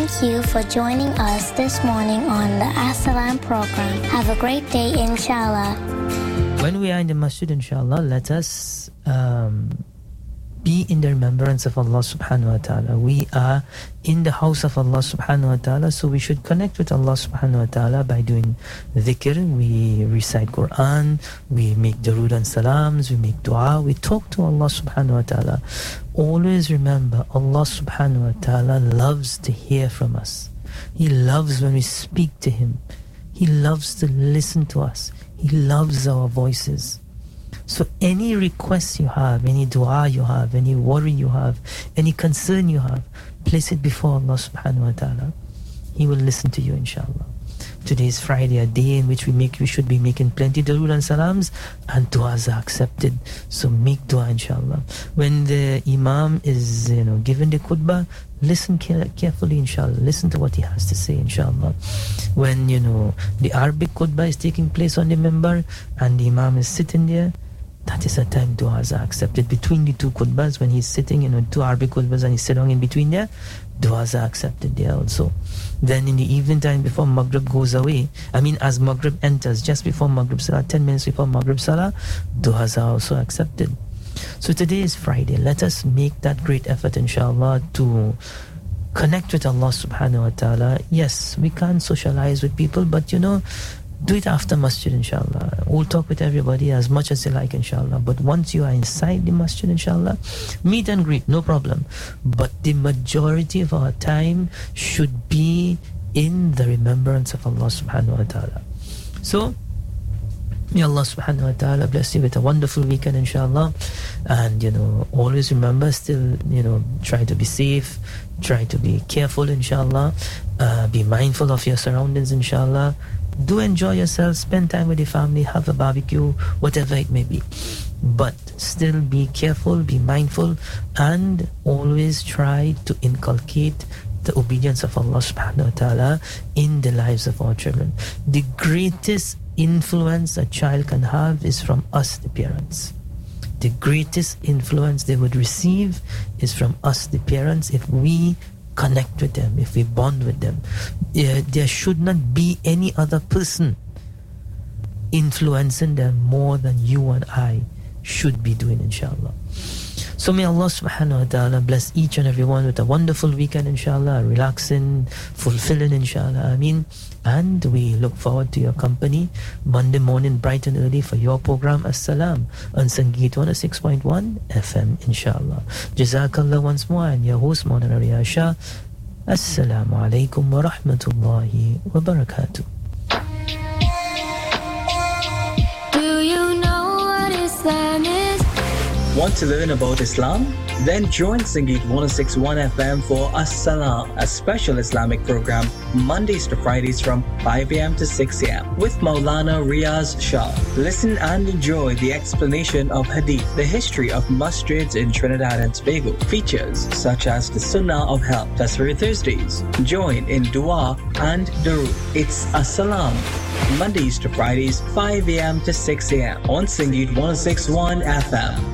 Thank you for joining us this morning on the As-Salam program. Have a great day, inshallah. When we are in the masjid, inshallah, let us be in the remembrance of Allah subhanahu wa ta'ala. We are in the house of Allah subhanahu wa ta'ala, so we should connect with Allah subhanahu wa ta'ala by doing dhikr. We recite Quran, we make durood and salams, we make dua, we talk to Allah subhanahu wa ta'ala. Always remember, Allah subhanahu wa ta'ala loves to hear from us. He loves when we speak to Him. He loves to listen to us. He loves our voices. So any request you have, any dua you have, any worry you have, any concern you have, place it before Allah subhanahu wa ta'ala. He will listen to you, inshallah. Today is Friday, a day in which we should be making plenty durood and salams, and du'as are accepted. So make dua, inshallah. When the imam is given the khutbah, listen carefully, inshallah. Listen to what he has to say, inshallah. When the Arabic khutbah is taking place on the member and the imam is sitting there, that is the time du'as are accepted. Between the two khutbahs, when he's sitting, two Arabic khutbahs and he's sitting in between there, du'as are accepted there also. Then in the evening time before Maghrib goes away, as Maghrib enters, just before Maghrib Salah, 10 minutes before Maghrib Salah, du'as are also accepted. So today is Friday. Let us make that great effort, inshallah, to connect with Allah subhanahu wa ta'ala. Yes, we can't socialize with people, but do it after masjid, inshallah. We'll talk with everybody as much as you like, inshallah. But once you are inside the masjid, inshallah, meet and greet, no problem. But the majority of our time should be in the remembrance of Allah subhanahu wa ta'ala. So, may Allah subhanahu wa ta'ala bless you with a wonderful weekend, inshallah. And, always remember, still, try to be safe, try to be careful, inshallah. Be mindful of your surroundings, inshallah. Do enjoy yourself, spend time with your family, have a barbecue, whatever it may be. But still be careful, be mindful, and always try to inculcate the obedience of Allah subhanahu wa ta'ala in the lives of our children. The greatest influence a child can have is from us, the parents. The greatest influence they would receive is from us, the parents, if we connect with them, if we bond with them. There should not be any other person influencing them more than you and I should be doing, inshallah. So may Allah subhanahu wa ta'ala bless each and everyone with a wonderful weekend, inshallah, relaxing, fulfilling, inshallah, ameen. And we look forward to your company Monday morning bright and early for your program As-Salam on Sangeet 106.1 FM, inshallah. Jazakallah once more, and your host Maulana Riyaz Shah. Assalamu alaikum wa rahmatullahi wa barakatuh. Do you know what Islam is? Want to learn about Islam? Then join Sangeet 106.1 FM for As-Salam, a special Islamic program, Mondays to Fridays from 5 a.m. to 6 a.m. with Maulana Riyaz Shah. Listen and enjoy the explanation of Hadith, the history of masjids in Trinidad and Tobago, features such as the Sunnah of Health, Tasweer Thursdays. Join in Dua and Durood. It's As-Salam, Mondays to Fridays, 5 a.m. to 6 a.m. on Sangeet 106.1 FM.